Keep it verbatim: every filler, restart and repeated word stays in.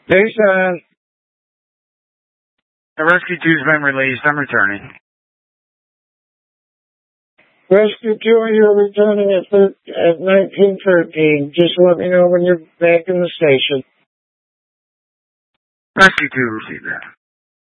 Jason, The Rescue two's been released. I'm returning. Rescue two, you're returning at, thir- at nineteen thirteen. Just let me know when you're back in the station. Rescue two received that.